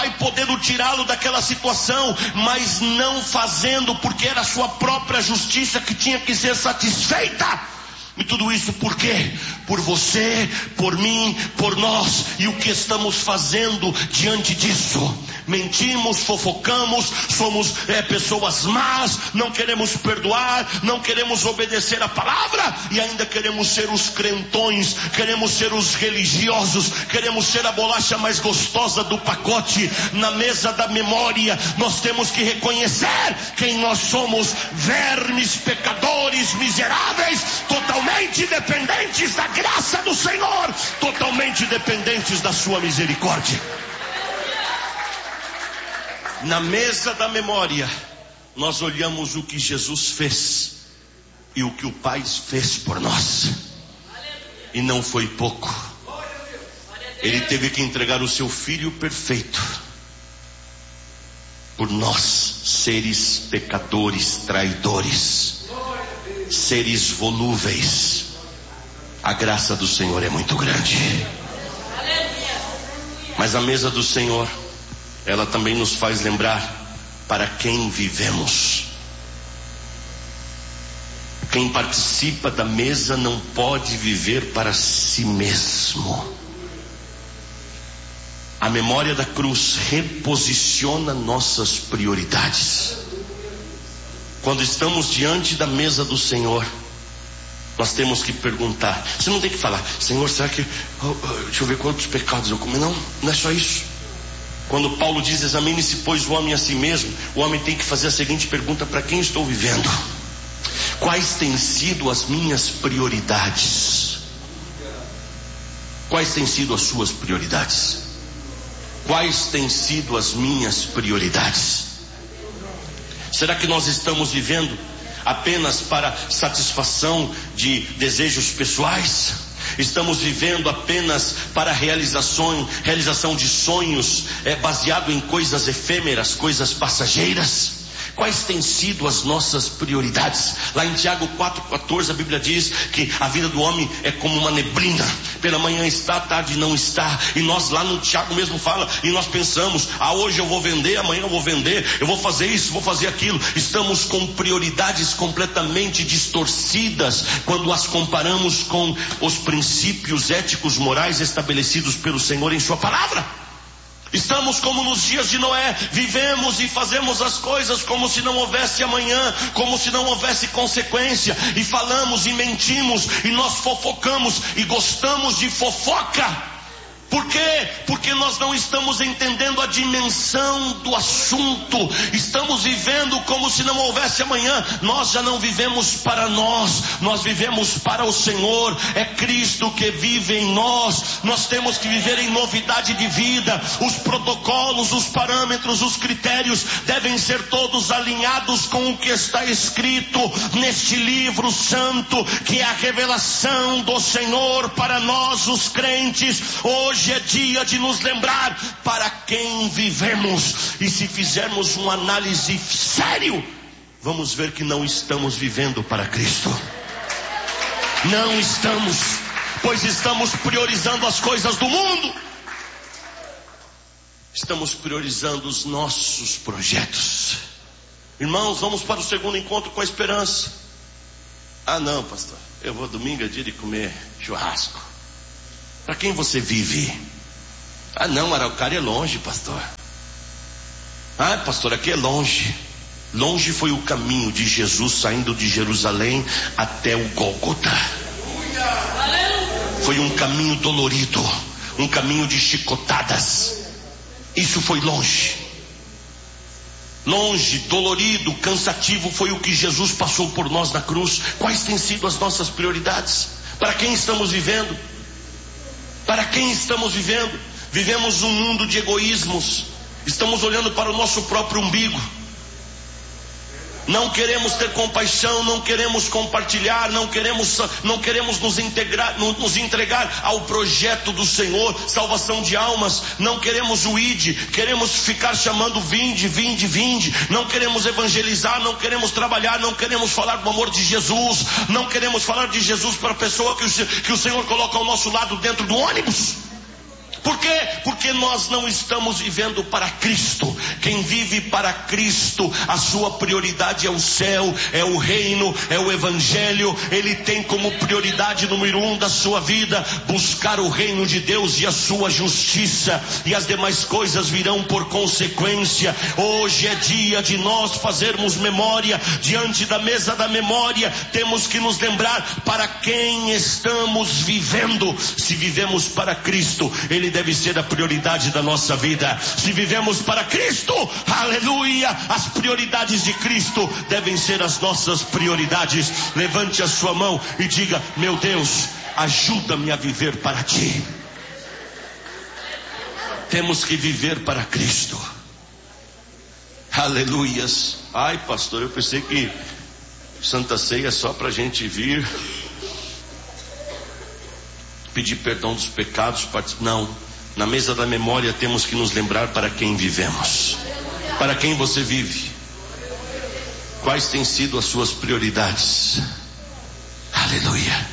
podendo tirá-lo daquela situação, mas não fazendo, porque era a sua própria justiça que tinha que ser satisfeita. E tudo isso por quê? Por você, por mim, por nós. E o que estamos fazendo diante disso? Mentimos, fofocamos, somos pessoas más, não queremos perdoar, não queremos obedecer a palavra, e ainda queremos ser os crentões, queremos ser os religiosos, queremos ser a bolacha mais gostosa do pacote. Na mesa da memória nós temos que reconhecer quem nós somos: vermes, pecadores, miseráveis, totalmente dependentes da graça do Senhor, totalmente dependentes da sua misericórdia. Na mesa da memória nós olhamos o que Jesus fez e o que o Pai fez por nós, e não foi pouco. Ele teve que entregar o seu Filho perfeito por nós, seres pecadores, traidores, seres volúveis. A graça do Senhor é muito grande. Mas a mesa do Senhor, ela também nos faz lembrar para quem vivemos. Quem participa da mesa não pode viver para si mesmo. A memória da cruz reposiciona nossas prioridades. Quando estamos diante da mesa do Senhor, nós temos que perguntar. Você não tem que falar: Senhor, será que deixa eu ver quantos pecados eu comi. Não é só isso. Quando Paulo diz: examine-se pois o homem a si mesmo, o homem tem que fazer a seguinte pergunta: para quem estou vivendo? Quais têm sido as minhas prioridades? Quais têm sido as suas prioridades? Quais têm sido as minhas prioridades? Será que nós estamos vivendo apenas para satisfação de desejos pessoais? Estamos vivendo apenas para realização de sonhos, baseado em coisas efêmeras, coisas passageiras? Quais têm sido as nossas prioridades? Lá em Tiago 4,14 a Bíblia diz que a vida do homem é como uma neblina, pela manhã está, à tarde não está. E nós lá no Tiago mesmo fala, e nós pensamos: hoje eu vou vender, amanhã eu vou vender, eu vou fazer isso, vou fazer aquilo. Estamos com prioridades completamente distorcidas quando as comparamos com os princípios éticos morais estabelecidos pelo Senhor em sua palavra. Estamos como nos dias de Noé, vivemos e fazemos as coisas como se não houvesse amanhã, como se não houvesse consequência, e falamos e mentimos, e nós fofocamos e gostamos de fofoca. Por quê? Porque nós não estamos entendendo a dimensão do assunto. Estamos vivendo como se não houvesse amanhã. Nós já não vivemos para nós, nós vivemos para o Senhor. É Cristo que vive em nós. Nós temos que viver em novidade de vida. Os protocolos, os parâmetros, os critérios devem ser todos alinhados com o que está escrito neste livro santo, que é a revelação do Senhor para nós, os crentes. Hoje é dia de nos lembrar para quem vivemos. E se fizermos uma análise sério, vamos ver que não estamos vivendo para Cristo. Não estamos, pois estamos priorizando as coisas do mundo. Estamos priorizando os nossos projetos. Irmãos, vamos para o segundo encontro com a esperança. Não, pastor, eu vou domingo, é dia de comer churrasco. Para quem você vive? Não, Araucária é longe, pastor. Pastor, aqui é longe. Longe foi o caminho de Jesus saindo de Jerusalém até o Gólgota. Foi um caminho dolorido, um caminho de chicotadas. Isso foi longe. Longe, dolorido, cansativo foi o que Jesus passou por nós na cruz. Quais têm sido as nossas prioridades? Para quem estamos vivendo? Para quem estamos vivendo? Vivemos um mundo de egoísmos. Estamos olhando para o nosso próprio umbigo. Não queremos ter compaixão, não queremos compartilhar, não queremos nos entregar ao projeto do Senhor, salvação de almas. Não queremos o ID, queremos ficar chamando vinde, vinde, vinde. Não queremos evangelizar, não queremos trabalhar, não queremos falar do amor de Jesus, não queremos falar de Jesus para a pessoa que o Senhor coloca ao nosso lado dentro do ônibus. Por quê? Porque nós não estamos vivendo para Cristo. Quem vive para Cristo, a sua prioridade é o céu, é o reino, é o evangelho. Ele tem como prioridade número 1 da sua vida buscar o reino de Deus e a sua justiça, e as demais coisas virão por consequência. Hoje é dia de nós fazermos memória. Diante da mesa da memória, temos que nos lembrar para quem estamos vivendo. Se vivemos para Cristo, Ele deve ser a prioridade da nossa vida. Se vivemos para Cristo, aleluia, as prioridades de Cristo devem ser as nossas prioridades. Levante a sua mão e diga: meu Deus, ajuda-me a viver para Ti. Temos que viver para Cristo. Aleluias. Ai, pastor, eu pensei que Santa Ceia é só para a gente vir pedir perdão dos pecados. Não, na mesa da memória temos que nos lembrar para quem vivemos. Para quem você vive? Quais têm sido as suas prioridades? Aleluia.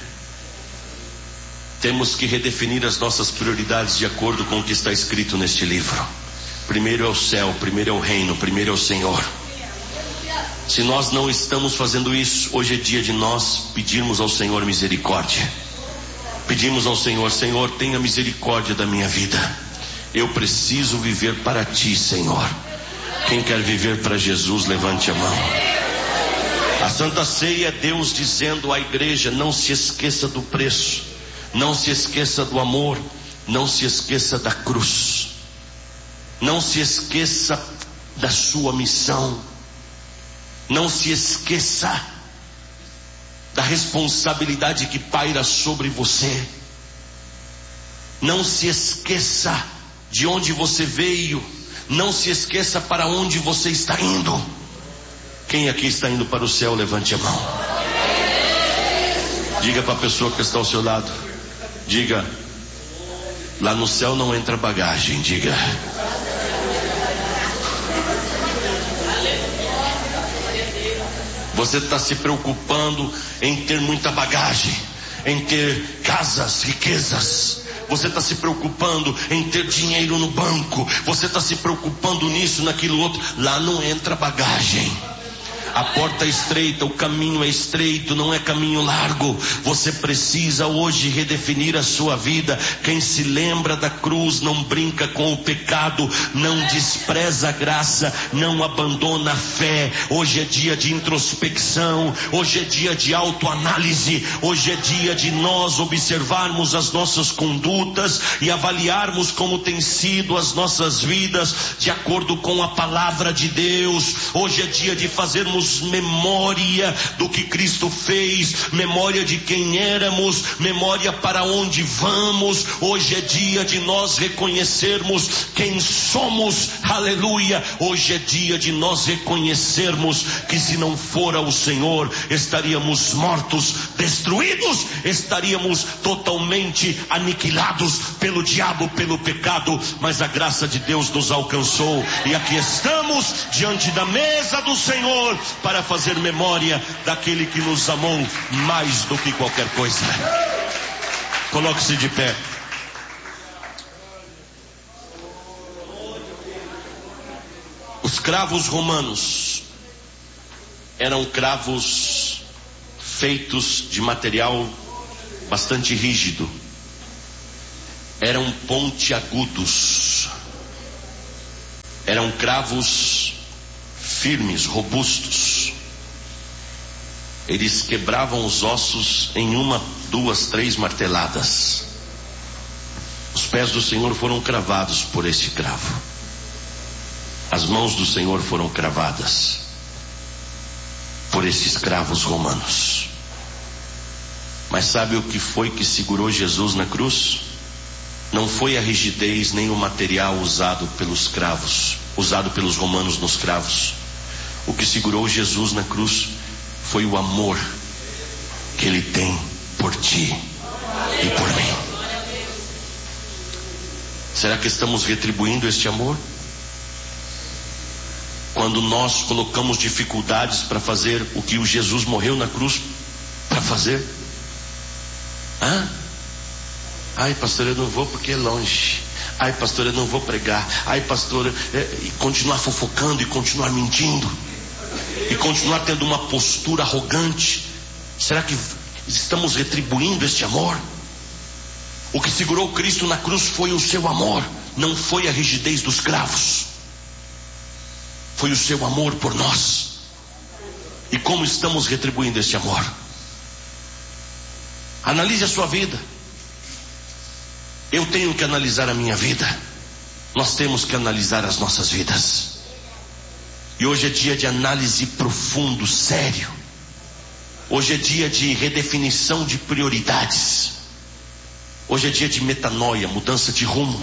Temos que redefinir as nossas prioridades de acordo com o que está escrito neste livro. Primeiro é o céu, primeiro é o reino, primeiro é o Senhor. Se nós não estamos fazendo isso, hoje é dia de nós pedirmos ao Senhor misericórdia. Pedimos ao Senhor: Senhor, tenha misericórdia da minha vida. Eu preciso viver para Ti, Senhor. Quem quer viver para Jesus, levante a mão. A Santa Ceia é Deus dizendo à igreja: não se esqueça do preço, não se esqueça do amor, não se esqueça da cruz, não se esqueça da sua missão, não se esqueça da responsabilidade que paira sobre você. Não se esqueça de onde você veio. Não se esqueça para onde você está indo. Quem aqui está indo para o céu, levante a mão. Diga para a pessoa que está ao seu lado, diga: lá no céu não entra bagagem. Diga: você está se preocupando em ter muita bagagem, em ter casas, riquezas. Você está se preocupando em ter dinheiro no banco. Você está se preocupando nisso, naquilo outro. Lá não entra bagagem. A porta é estreita, o caminho é estreito, não é caminho largo. Você precisa hoje redefinir a sua vida. Quem se lembra da cruz não brinca com o pecado, não despreza a graça, não abandona a fé. Hoje é dia de introspecção, hoje é dia de autoanálise, hoje é dia de nós observarmos as nossas condutas e avaliarmos como tem sido as nossas vidas de acordo com a palavra de Deus. Hoje é dia de fazermos memória do que Cristo fez, memória de quem éramos, memória para onde vamos. Hoje é dia de nós reconhecermos quem somos, aleluia. Hoje é dia de nós reconhecermos que se não fora o Senhor, estaríamos mortos, destruídos, estaríamos totalmente aniquilados pelo diabo, pelo pecado, mas a graça de Deus nos alcançou e aqui estamos diante da mesa do Senhor para fazer memória daquele que nos amou mais do que qualquer coisa. Coloque-se de pé. Os cravos romanos eram cravos feitos de material bastante rígido. Eram pontiagudos. Eram cravos firmes, robustos. Eles quebravam os ossos em 1, 2, 3 marteladas. Os pés do Senhor foram cravados por este cravo. As mãos do Senhor foram cravadas por esses cravos romanos. Mas sabe o que foi que segurou Jesus na cruz? Não foi a rigidez nem o material usado pelos cravos, usado pelos romanos nos cravos. O que segurou Jesus na cruz foi o amor que Ele tem por ti e por mim. Será que estamos retribuindo este amor? Quando nós colocamos dificuldades para fazer o que o Jesus morreu na cruz para fazer? Ai, pastor, eu não vou porque é longe. Ai, pastor, eu não vou pregar. Ai, pastor, e continuar fofocando e continuar mentindo e continuar tendo uma postura arrogante. Será que estamos retribuindo este amor? O que segurou Cristo na cruz foi o seu amor, não foi a rigidez dos cravos. Foi o seu amor por nós. E como estamos retribuindo este amor? Analise a sua vida. Eu tenho que analisar a minha vida. Nós temos que analisar as nossas vidas. E hoje é dia de análise profundo, sério. Hoje é dia de redefinição de prioridades. Hoje é dia de metanoia, mudança de rumo.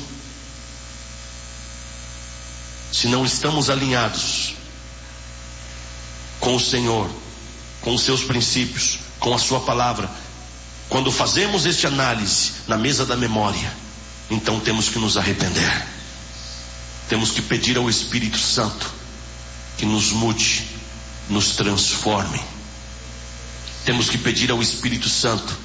Se não estamos alinhados com o Senhor, com os seus princípios, com a sua palavra, quando fazemos este análise na mesa da memória, então temos que nos arrepender. Temos que pedir ao Espírito Santo que nos mude, nos transforme. Temos que pedir ao Espírito Santo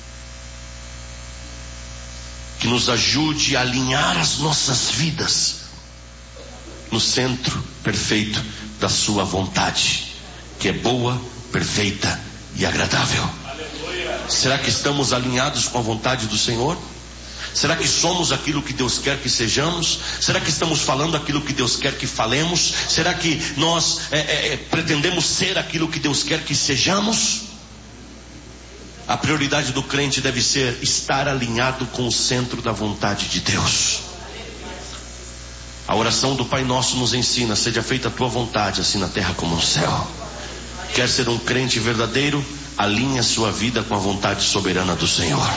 que nos ajude a alinhar as nossas vidas no centro perfeito da sua vontade, que é boa, perfeita e agradável. Será que estamos alinhados com a vontade do Senhor? Será que somos aquilo que Deus quer que sejamos? Será que estamos falando aquilo que Deus quer que falemos? Será que nós pretendemos ser aquilo que Deus quer que sejamos? A prioridade do crente deve ser estar alinhado com o centro da vontade de Deus. A oração do Pai Nosso nos ensina: seja feita a tua vontade, assim na terra como no céu. Quer ser um crente verdadeiro? Alinhe a sua vida com a vontade soberana do Senhor.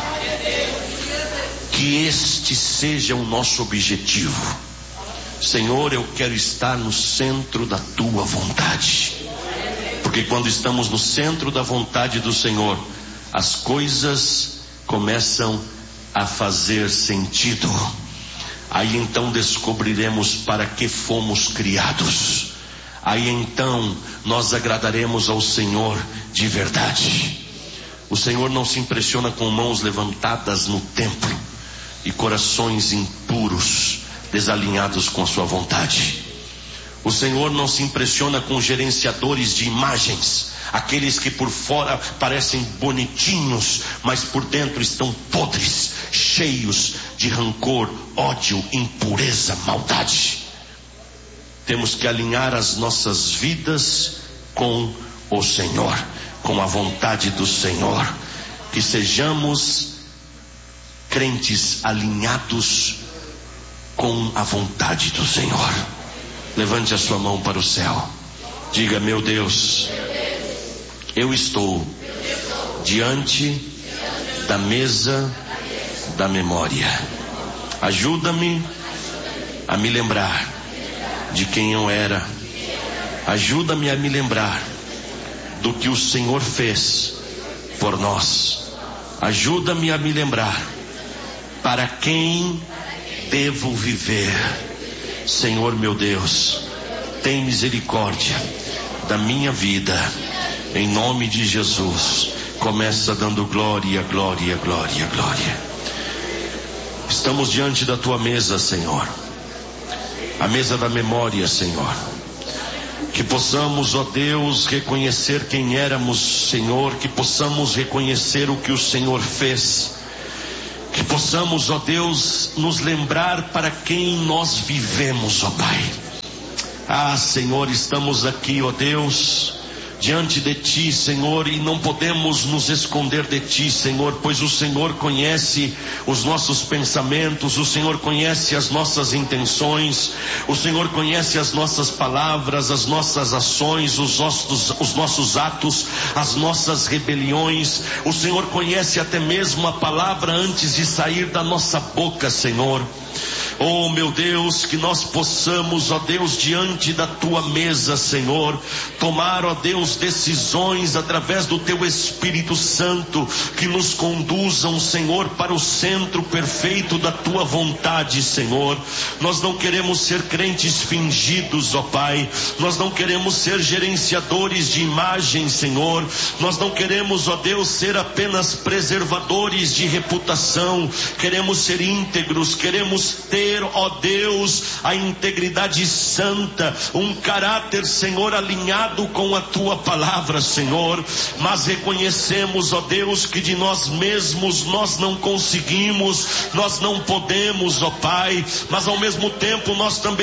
Que este seja o nosso objetivo. Senhor, eu quero estar no centro da tua vontade. Porque quando estamos no centro da vontade do Senhor, as coisas começam a fazer sentido. Aí então descobriremos para que fomos criados. Aí então nós agradaremos ao Senhor de verdade. O Senhor não se impressiona com mãos levantadas no templo e corações impuros, desalinhados com a sua vontade. O Senhor não se impressiona com gerenciadores de imagens, aqueles que por fora parecem bonitinhos, mas por dentro estão podres, cheios de rancor, ódio, impureza, maldade. Temos que alinhar as nossas vidas com o Senhor, com a vontade do Senhor. Que sejamos crentes alinhados com a vontade do Senhor. Levante a sua mão para o céu. Diga: meu Deus, eu estou diante da mesa da memória. Ajuda-me a me lembrar de quem eu era. Ajuda-me a me lembrar do que o Senhor fez por nós. Ajuda-me a me lembrar para quem devo viver. Senhor meu Deus, tem misericórdia da minha vida, em nome de Jesus. Começa dando glória, glória, glória, glória. Estamos diante da tua mesa, Senhor, a mesa da memória, Senhor. Que possamos, ó Deus, reconhecer quem éramos, Senhor. Que possamos reconhecer o que o Senhor fez. Que possamos, ó Deus, nos lembrar para quem nós vivemos, ó Pai. Ah, Senhor, estamos aqui, ó Deus, diante de Ti, Senhor, e não podemos nos esconder de Ti, Senhor, pois o Senhor conhece os nossos pensamentos, o Senhor conhece as nossas intenções, o Senhor conhece as nossas palavras, as nossas ações, os nossos atos, as nossas rebeliões. O Senhor conhece até mesmo a palavra antes de sair da nossa boca, Senhor. Oh meu Deus, que nós possamos, ó Deus, diante da tua mesa, Senhor, tomar, ó Deus, decisões através do teu Espírito Santo, que nos conduzam, Senhor, para o centro perfeito da tua vontade, Senhor. Nós não queremos ser crentes fingidos, ó Pai. Nós não queremos ser gerenciadores de imagem, Senhor. Nós não queremos, ó Deus, ser apenas preservadores de reputação. Queremos ser íntegros, queremos ter, ter, ó Deus, a integridade santa, um caráter, Senhor, alinhado com a tua palavra, Senhor. Mas reconhecemos, ó Deus, que de nós mesmos nós não conseguimos, nós não podemos, ó Pai, mas ao mesmo tempo nós também